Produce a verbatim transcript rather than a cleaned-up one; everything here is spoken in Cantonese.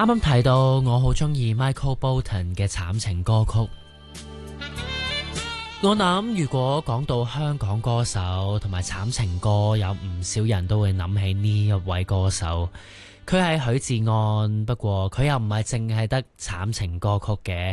啱啱提到我好中意 Michael Bolton 嘅慘情歌曲。我諗如果講到香港歌手同埋慘情歌，有唔少人都會諗起呢一位歌手。佢係許志安，不過佢又唔係淨係得慘情歌曲嘅。